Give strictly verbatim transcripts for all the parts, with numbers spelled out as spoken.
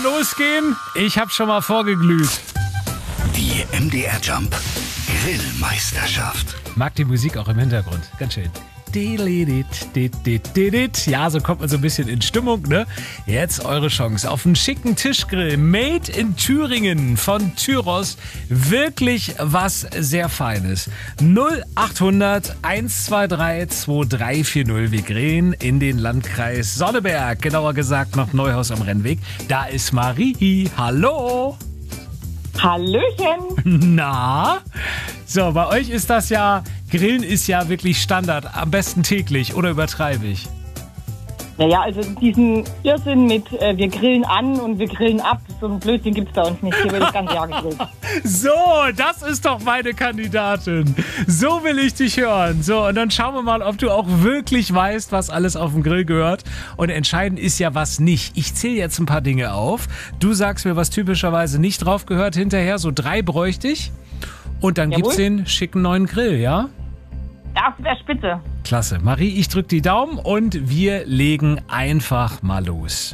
kann losgehen. Ich habe schon mal vorgeglüht. Die M D R Jump Grillmeisterschaft. Mag die Musik auch im Hintergrund. Ganz schön. Ja, so kommt man so ein bisschen in Stimmung, ne? Jetzt eure Chance auf einen schicken Tischgrill. Made in Thüringen von Tyros. Wirklich was sehr Feines. null acht hundert eins zwei drei zwei drei vier null. Wir grillen in den Landkreis Sonneberg. Genauer gesagt noch Neuhaus am Rennweg. Da ist Marie. Hallo. Hallöchen. Na? So, bei euch ist das ja, Grillen ist ja wirklich Standard, am besten täglich, oder übertreibe ich? Naja, also diesen Irrsinn mit äh, wir grillen an und wir grillen ab, so ein Blödsinn gibt's bei uns nicht. Hier wird das ganze Jahr gegrillt. So, das ist doch meine Kandidatin. So will ich dich hören. So, und dann schauen wir mal, ob du auch wirklich weißt, was alles auf dem Grill gehört. Und entscheidend ist ja, was nicht. Ich zähle jetzt ein paar Dinge auf. Du sagst mir, was typischerweise nicht drauf gehört hinterher. So drei bräuchte ich. Und dann Jawohl. Gibt's den schicken neuen Grill, ja? Das wäre spitze. Klasse. Marie, ich drück die Daumen und wir legen einfach mal los.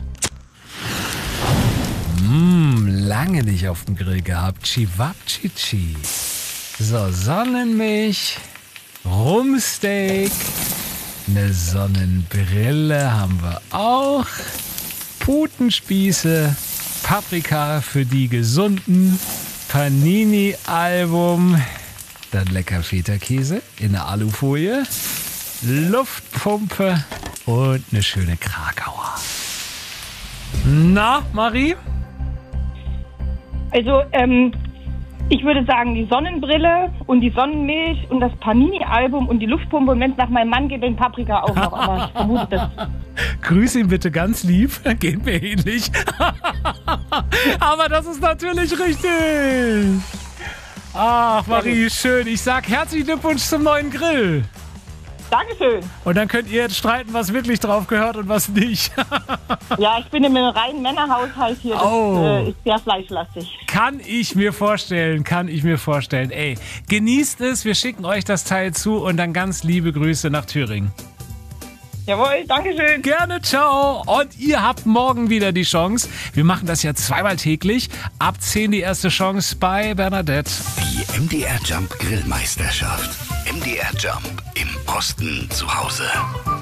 Mmh, lange nicht auf dem Grill gehabt. Chivapchichi. So, Sonnenmilch, Rumsteak, eine Sonnenbrille haben wir auch, Putenspieße, Paprika für die Gesunden, Panini-Album, dann lecker Feta-Käse in der Alufolie, Luftpumpe und eine schöne Krakauer. Na, Marie? Also, ähm, ich würde sagen, die Sonnenbrille und die Sonnenmilch und das Panini-Album und die Luftpumpe und wenn es nach meinem Mann geht, den Paprika auch noch. Aber ich vermute das. Grüß ihn bitte ganz lieb. Geht mir ähnlich. Aber das ist natürlich richtig. Ach, Marie, schön. Ich sag herzlichen Glückwunsch zum neuen Grill. Dankeschön. Und dann könnt ihr jetzt streiten, was wirklich drauf gehört und was nicht. Ja, ich bin in einem reinen Männerhaushalt hier. Das Oh. äh, ist sehr fleischlastig. Kann ich mir vorstellen, kann ich mir vorstellen. Ey, genießt es, wir schicken euch das Teil zu und dann ganz liebe Grüße nach Thüringen. Jawohl, Dankeschön. Gerne, ciao. Und ihr habt morgen wieder die Chance. Wir machen das ja zweimal täglich. Ab zehn die erste Chance bei Bernadette. Die M D R Jump Grillmeisterschaft. M D R Jump im Osten zu Hause.